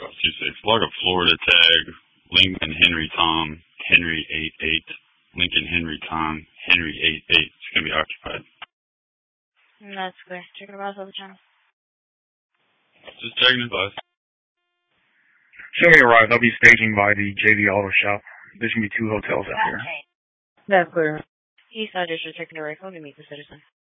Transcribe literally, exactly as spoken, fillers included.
off two six. Log a Florida tag. Lincoln Henry Tom. Henry eight eight. Lincoln Henry Tom. Henry eight eight. It's going to be occupied. That's clear. Checking about other channel. Just checking advice. Show me arrived. I'll be staging by the J V Auto Shop. There's going to be two hotels out there. That's clear. East Side District checking the right phone to meet the citizen.